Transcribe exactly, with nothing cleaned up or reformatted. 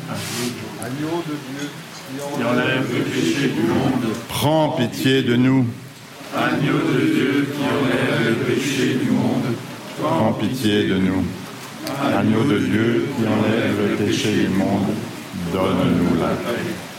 Agneau de Dieu, qui enlève le péché du monde, prends pitié de nous. Agneau de Dieu, qui enlève le péché du monde, Prends pitié de nous. Agneau de Dieu qui enlève le péché du monde, donne-nous la paix.